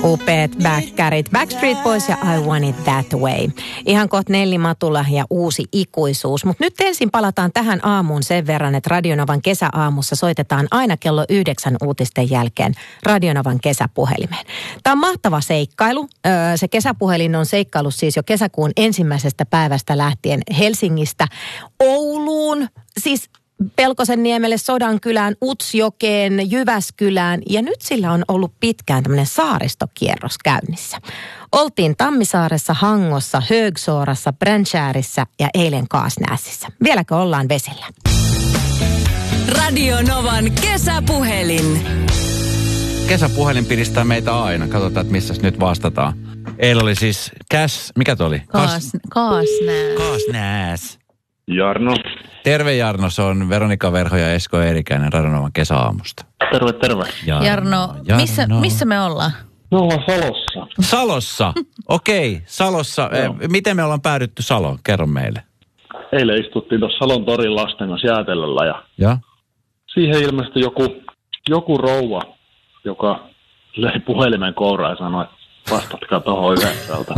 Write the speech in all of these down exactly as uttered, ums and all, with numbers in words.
Upeat bäkkärit. Backstreet Boys ja I Want It That Way. Ihan kohta Nelli Matula ja uusi ikuisuus. Mutta nyt ensin palataan tähän aamuun sen verran, että Radionovan kesäaamussa soitetaan aina kello yhdeksän uutisten jälkeen Radionovan kesäpuhelimeen. Tämä on mahtava seikkailu. Se kesäpuhelin on seikkailu siis jo kesäkuun ensimmäisestä päivästä lähtien Helsingistä Ouluun. Siis Pelkosenniemelle, Sodankylään, Utsjokeen, Jyväskylään ja nyt sillä on ollut pitkään tämmöinen saaristokierros käynnissä. Oltiin Tammisaaressa, Hangossa, Högsoorassa, Brandskärissa ja eilen Kaasnäsissä. Vieläkö ollaan vesillä? Radio Novan kesäpuhelin. Kesäpuhelin piristää meitä aina. Katsotaan, että missä nyt vastataan. Eilen oli siis Käs... Mikä toi oli? Kaas, Kaasnäs. Kaasnäs. Jarno. Terve Jarno, se on Veronika Verho ja Esko Eerikäinen Radionovan kesäaamusta. Terve, terve. Jarno, Jarno, Jarno. Missä, missä me ollaan? Me ollaan Salossa. Salossa? Okei, okay, Salossa. Eh, miten me ollaan päädytty Saloon? Kerro meille. Eilen istuttiin tuossa Salon torin lasten kanssa jäätelöllä ja, ja siihen ilmestyi joku, joku rouva, joka löi puhelimen kouraan ja sanoi, että vastatkaa tuohon yhdeksältä.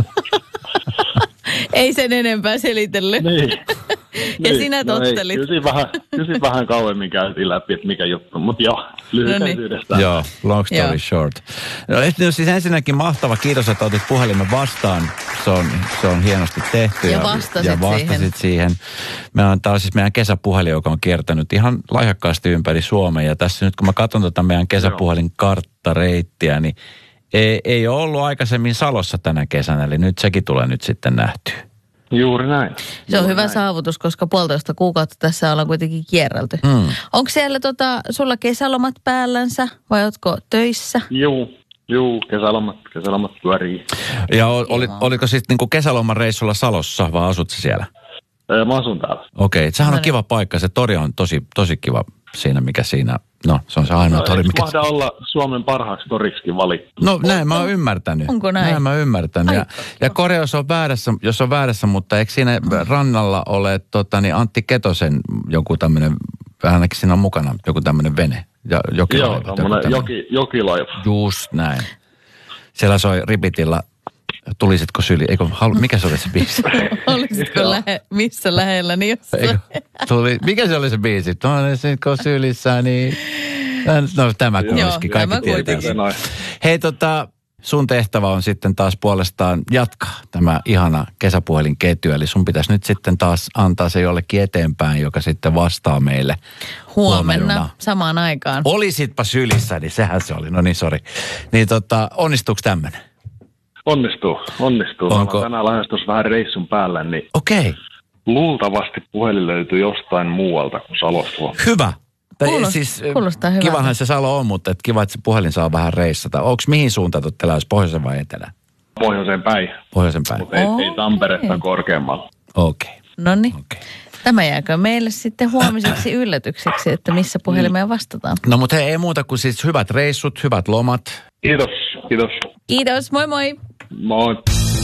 Ei sen enempää selitelle. Niin. Ja niin. Sinä tottelit. No kysi vähän, kysi vähän kauemmin käytiin läpi, että mikä juttu, mutta joo, lyhykäisyydestään. Joo, long story joo. short. No siis ensinnäkin mahtava, kiitos, että otit puhelimen vastaan. Se on, se on hienosti tehty. Ja vastasit, ja vastasit siihen. siihen. Meillä on, tämä on siis meidän kesäpuhelin, joka on kiertänyt ihan lahjakkaasti ympäri Suomea. Ja tässä nyt kun mä katson tätä meidän kesäpuhelin karttareittiä, niin ei, ei ole ollut aikaisemmin Salossa tänä kesänä, eli nyt sekin tulee nyt sitten nähtyä. Juuri näin. Se on Juuri hyvä näin. saavutus, koska puolitoista kuukautta tässä ollaan kuitenkin kierrelty. Mm. Onko siellä tota, sulla kesälomat päällänsä vai ootko töissä? Juu, juu, kesälomat, kesälomat pyörii. Ja oli, oliko sitten niinku kesäloman reissulla Salossa vai asut sä siellä? Öö, mä asun täällä. Okei, okay, sehän on kiva paikka. Se tori on tosi, tosi kiva siinä, mikä siinä... No, se on se ainoa no, tori, mikä... mahda olla Suomen parhaaksi toriksikin valittu. No näin mä oon ymmärtänyt. Onko näin? Näin mä oon ymmärtänyt. Ja, ja Korea, jos on väärässä, jos on väärässä, mutta eikö siinä rannalla ole tota, niin Antti Ketosen joku tämmöinen, ainakin siinä on mukana joku tämmöinen vene. Ja, jokilaiva, joo, tämmöinen joki, jokilaiva. Just näin. Siellä soi Ripitillä. Tulisitko syli? Eikö, halu, mikä se oli se biisi? Olisitko lähe, missä lähellä? Niin Eikö, tuli, mikä se oli se biisi? Tulisitko sylissä, niin... No tämä kuulisikin, kaikki tietää. Hei tota, sun tehtävä on sitten taas puolestaan jatkaa tämä ihana kesäpuhelinketju. Eli sun pitäisi nyt sitten taas antaa se jollekin eteenpäin, joka sitten vastaa meille huomenna, huomenna. Samaan aikaan. Olisitpa sylissä, niin sehän se oli. No niin, sori. Niin tota, onnistuuko tämmöinen? Onnistuu, onnistuu. Onko... Tänään lähes tuossa vähän reissun päällä, niin okei. Okay. Luultavasti puhelin löytyy jostain muualta kuin Salosta. Hyvä. Kuulostaa, siis, kuulostaa hyvältä. Kivahan se Salo on, mutta et kiva, että se puhelin saa vähän reissata. Onko mihin suuntaan tuotte lähes, pohjoisen vai etelään? Pohjoiseen päin. Pohjoisen päin. Mutta ei, ei Tamperetta korkeammalla. Okei. Okay. No niin. Okay. Tämä jääkö meille sitten huomiseksi yllätykseksi, että missä puhelimeen vastataan. No mutta hei, ei muuta kuin siis hyvät reissut, hyvät lomat. Kiitos, kiitos. Kiitos, moi moi. Moi.